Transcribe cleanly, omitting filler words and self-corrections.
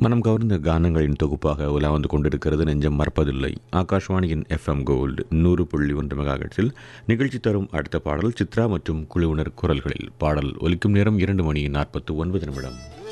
மனம் கவர்ந்த கானங்களின் தொகுப்பாக உலா வந்து கொண்டிருக்கிறது நெஞ்சம் மறப்பதில்லை. ஆகாஷ்வாணியின் எஃப்எம் கோல்டு 100.1 மெகாஹெர்ட்ஸில் நிகழ்ச்சி தரும் அடுத்த பாடல் சித்ரா மற்றும் குழுவினர் குரல்களில். பாடல் ஒலிக்கும் நேரம் 2 மணி 49 நிமிடம்.